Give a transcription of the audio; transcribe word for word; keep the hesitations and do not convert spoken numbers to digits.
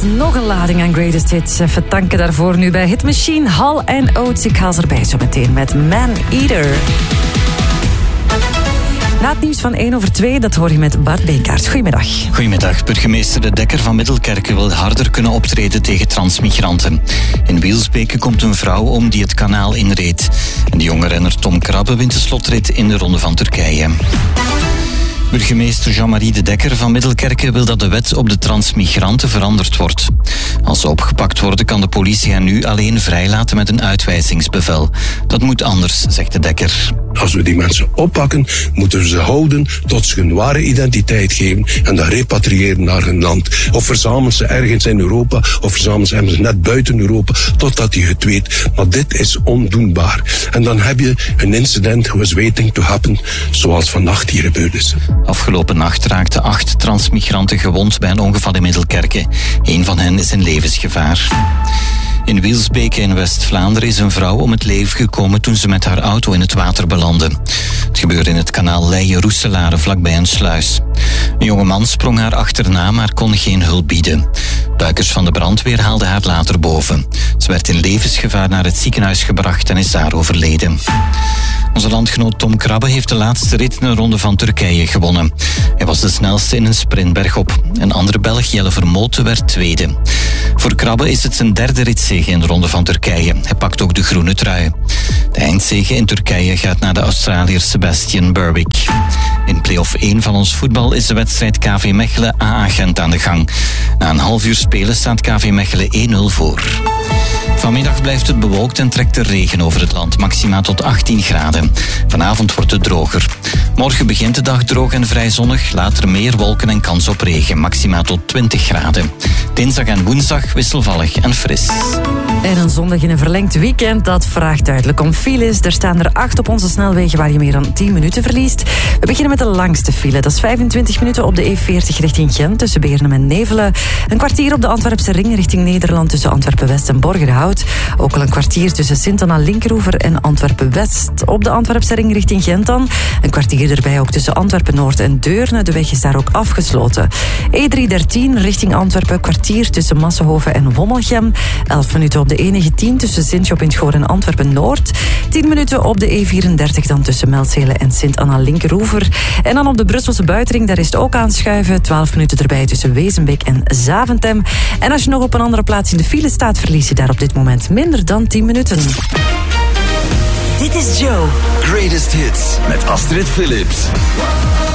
nog een lading aan Greatest Hits. Even danken daarvoor nu bij Hit Machine, Hall en Oates. Ik haal ze erbij zo meteen met Man Eater. Na het nieuws van één over twee, dat hoor je met Bart Beekaert. Goedemiddag. Goedemiddag. Burgemeester De Dekker van Middelkerke wil harder kunnen optreden tegen transmigranten. In Wielsbeke komt een vrouw om die het kanaal inreed. En de jonge renner Tom Krabbe wint de slotrit in de Ronde van Turkije. Burgemeester Jean-Marie De Dekker van Middelkerke wil dat de wet op de transmigranten veranderd wordt. Als ze opgepakt worden, kan de politie hen nu alleen vrijlaten met een uitwijzingsbevel. Dat moet anders, zegt De Dekker. Als we die mensen oppakken, moeten we ze houden tot ze hun ware identiteit geven en dan repatriëren naar hun land. Of verzamelen ze ergens in Europa, of verzamelen ze ergens net buiten Europa, totdat je het weet. Maar dit is ondoenbaar. En dan heb je een incident who is waiting to happen, zoals vannacht hier gebeurd is. Afgelopen nacht raakten acht transmigranten gewond bij een ongeval in Middelkerke. Eén van hen is in levensgevaar. In Wielsbeke in West-Vlaanderen is een vrouw om het leven gekomen toen ze met haar auto in het water belandde. Het gebeurde in het kanaal Leije-Roeselare vlakbij een sluis. Een jonge man sprong haar achterna, maar kon geen hulp bieden. Duikers van de brandweer haalden haar later boven. Ze werd in levensgevaar naar het ziekenhuis gebracht en is daar overleden. Onze landgenoot Tom Krabbe heeft de laatste rit in de Ronde van Turkije gewonnen. Hij was de snelste in een sprint bergop. Een andere Belg, Jelle Vermoten, werd tweede. Voor Krabbe is het zijn derde ritzege in de Ronde van Turkije. Hij pakt ook de groene trui. De eindzege in Turkije gaat naar de Australiër Sebastian Berwick. In play-off één van ons voetbal is de wedstrijd K V Mechelen A A Gent aan de gang. Na een half uur spelen staat K V Mechelen één nul voor. Vanmiddag blijft het bewolkt en trekt er regen over het land, maxima tot achttien graden. Vanavond wordt het droger. Morgen begint de dag droog en vrij zonnig, later meer wolken en kans op regen, maxima tot twintig graden. Dinsdag en woensdag wisselvallig en fris. En een zondag in een verlengd weekend, dat vraagt duidelijk om files. Er staan er acht op onze snelwegen waar je meer dan tien minuten verliest. We beginnen met de langste file. Dat is vijfentwintig minuten op de E veertig richting Gent tussen Beernem en Nevelen. Een kwartier op de Antwerpse ring richting Nederland tussen Antwerpen-West en Borgerhout. Ook al een kwartier tussen Sint-Anna-Linkeroever en Antwerpen-West. Op de Antwerpse ring richting Gent dan. Een kwartier erbij ook tussen Antwerpen-Noord en Deurne. De weg is daar ook afgesloten. E driehonderddertien richting Antwerpen. Kwartier tussen Massenhoven en Wommelgem. elf minuten op de E negentien tussen Sint-Job in het Goor en Antwerpen-Noord. tien minuten op de E vierendertig dan tussen Melzelen en Sint-Anna-Linkeroever. En dan op de Brusselse buitenring, daar is het ook aanschuiven. twaalf minuten erbij tussen Wezenbeek en Zaventem. En als je nog op een andere plaats in de file staat, verlies je daar op dit moment minder dan tien minuten. Dit is Joe. Greatest Hits met Astrid Phillips.